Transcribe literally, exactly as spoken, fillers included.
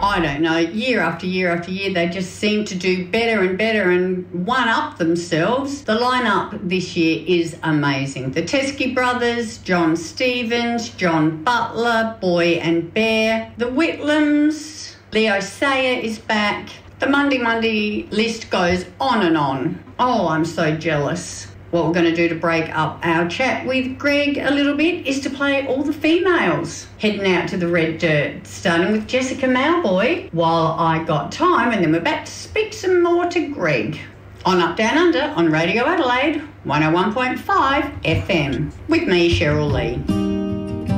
I don't know, year after year after year, they just seem to do better and better and one-up themselves. The lineup this year is amazing. The Teskey Brothers, John Stevens, John Butler, Boy and Bear, the Whitlams, Leo Sayer is back. The Monday Monday list goes on and on. Oh, I'm so jealous. What we're going to do to break up our chat with Greg a little bit is to play all the females heading out to the red dirt, starting with Jessica Mauboy while I got time, and then we're back to speak some more to Greg on Up Down Under on Radio Adelaide one oh one point five F M with me, Cheryl Lee.